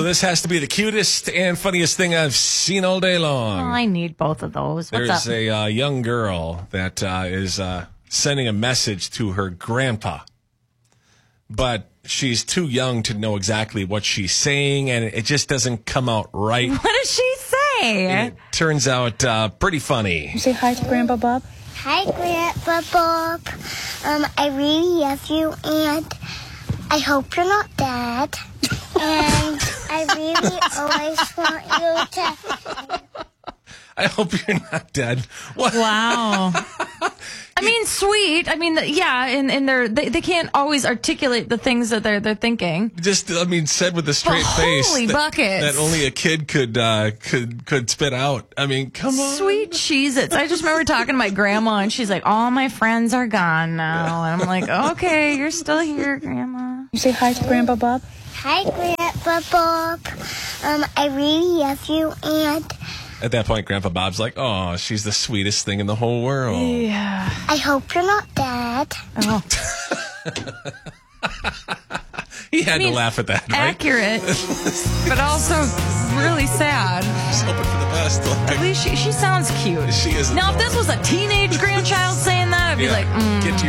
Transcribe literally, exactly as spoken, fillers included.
So this has to be the cutest and funniest thing I've seen all day long. Oh, I need both of those. What's There's up? a uh, young girl that uh, is uh, sending a message to her grandpa, but she's too young to know exactly what she's saying, and it just doesn't come out right. What does she say? It turns out uh, pretty funny. Say hi to Grandpa Bob. Hi, Grandpa Bob. Um, I really love you, and I hope you're not dead. And I really always want you to... I hope you're not dead. What? Wow. I mean, sweet. I mean, yeah, and, and they're, they they can't always articulate the things that they're they're thinking. Just, I mean, said with a straight But face. holy that, buckets. That only a kid could uh, could could spit out. I mean, come on. Sweet Cheez-Its. I just remember talking to my grandma, and she's like, all my friends are gone now. And I'm like, okay, you're still here, Grandma. You say hi to Grandpa Bob. Hi, Grandpa Bob. Um, I really love you, and At that point, Grandpa Bob's like, oh, she's the sweetest thing in the whole world. Yeah. I hope you're not dead. Oh, He had I mean, to laugh at that, right? accurate, but also really sad. Just hoping for the best. Like, At least she, she sounds cute. She is Now, if this was a teenage grandchild saying that, I'd be yeah, like, mm. get to your